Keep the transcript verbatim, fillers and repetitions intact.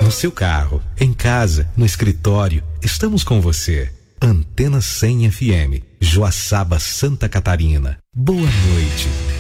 No seu carro, em casa, no escritório, estamos com você. Antena cem F M, Joaçaba, Santa Catarina. Boa noite.